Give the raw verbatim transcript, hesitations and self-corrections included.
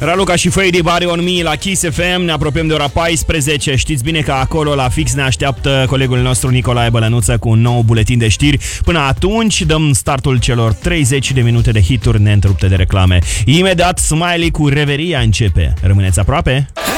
Raluca și Fady Body on Me la Kiss F M. Ne apropiem de ora paisprezece. Știți bine că acolo la fix ne așteaptă colegul nostru Nicolae Bălănuță cu un nou buletin de știri. Până atunci dăm startul celor treizeci de minute de hituri neîntrerupte de reclame. Imediat Smiley cu Reveria începe. Rămâneți aproape.